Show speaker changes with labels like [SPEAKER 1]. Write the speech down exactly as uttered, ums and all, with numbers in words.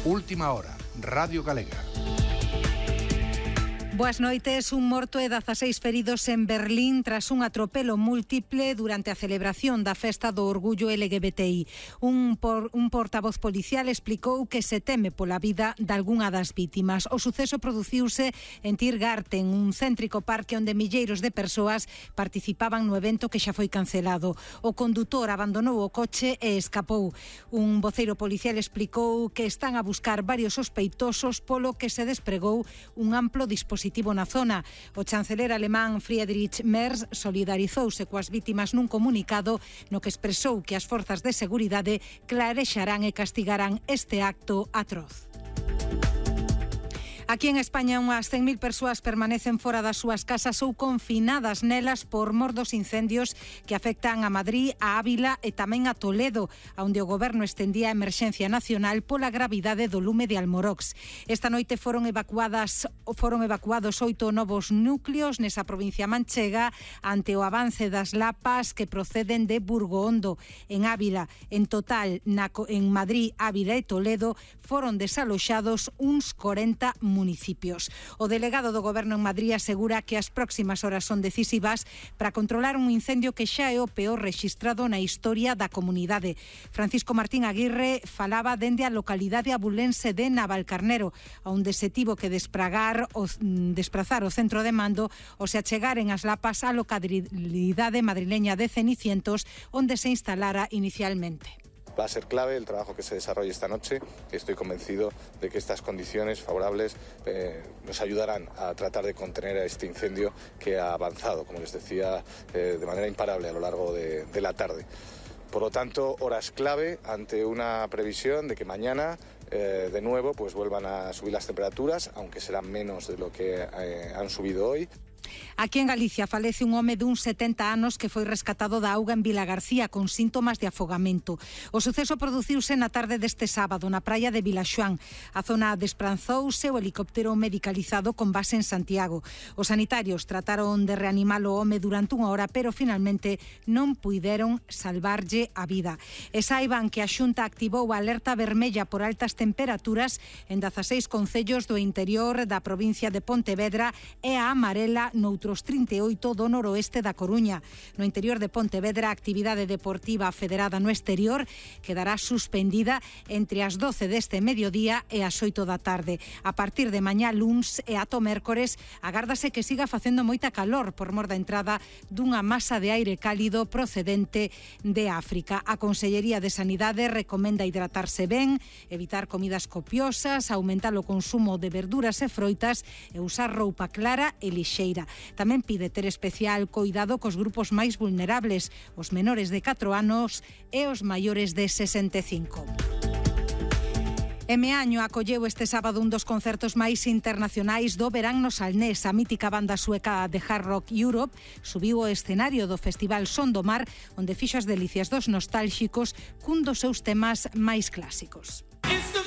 [SPEAKER 1] Última hora, Radio Galega.
[SPEAKER 2] Boas noites. Un morto e dezaseis feridos en Berlín tras un atropelo múltiple durante a celebración da Festa do Orgullo L G B T I. Un, por, un portavoz policial explicou que se teme pola vida de algunha das vítimas. O suceso produciuse en Tiergarten, un céntrico parque onde milleiros de persoas participaban no evento que xa foi cancelado. O condutor abandonou o coche e escapou. Un voceiro policial explicou que están a buscar varios sospeitosos, polo que se despregou un amplo dispositivo na zona. O chanceler alemán Friedrich Merz solidarizouse coas vítimas nun comunicado no que expresou que as forzas de seguridade clarexarán e castigarán este acto atroz. Aquí en España unhas cen mil persoas permanecen fora das súas casas ou confinadas nelas por mor dos incendios que afectan a Madrid, a Ávila e tamén a Toledo, onde o goberno estendía a emerxencia nacional pola gravidade do lume de Almorox. Esta noite foron evacuadas foron evacuados oito novos núcleos nesa provincia manchega ante o avance das lapas que proceden de Burgohondo, en Ávila. En total, na, en Madrid, Ávila e Toledo foron desaloxados uns corenta municipios. O delegado do goberno en Madrid asegura que as próximas horas son decisivas para controlar un incendio que xa é o peor rexistrado na historia da comunidade. Francisco Martín Aguirre falaba dende a localidade abulense de Navalcarnero, onde se tivo que despragar o, desprazar o centro de mando ou se achegaren as lapas á localidade madrileña de Cenicientos, onde se instalara inicialmente.
[SPEAKER 3] Va a ser clave el trabajo que se desarrolle esta noche. Estoy convencido de que estas condiciones favorables eh, nos ayudarán a tratar de contener a este incendio que ha avanzado, como les decía, eh, de manera imparable a lo largo de, de la tarde. Por lo tanto, horas clave ante una previsión de que mañana eh, de nuevo pues vuelvan a subir las temperaturas, aunque serán menos de lo que eh, han subido hoy.
[SPEAKER 2] Aquí en Galicia falece un home duns setenta anos que foi rescatado da auga en Vilagarcía con síntomas de afogamento. O suceso produciuse na tarde deste sábado na praia de Vilaxoán. A zona despranzouse o helicóptero medicalizado con base en Santiago. Os sanitarios trataron de reanimar o home durante unha hora, pero finalmente non puideron salvarlle a vida. E saiban que a Xunta activou a alerta vermella por altas temperaturas en dezaseis concellos do interior da provincia de Pontevedra e a amarela noutros trinta e oito do noroeste da Coruña. No interior de Pontevedra, a actividade deportiva federada no exterior quedará suspendida entre as doce deste mediodía e as oito da tarde. A partir de mañá luns e ato mércores agárdase que siga facendo moita calor por mor da entrada dunha masa de aire cálido procedente de África. A Consellería de Sanidade recomenda hidratarse ben, evitar comidas copiosas, aumentar o consumo de verduras e froitas e usar roupa clara e lixeira. Tamén pide ter especial coidado cos grupos máis vulnerables, os menores de catro anos e os maiores de sesenta e cinco. M Año acolleu este sábado un dos concertos máis internacionais do verán no Salnés. A mítica banda sueca de Hard Rock Europe subiu ao escenario do Festival Son do Mar, onde fixo as delicias dos nostálxicos cun dos seus temas máis clásicos.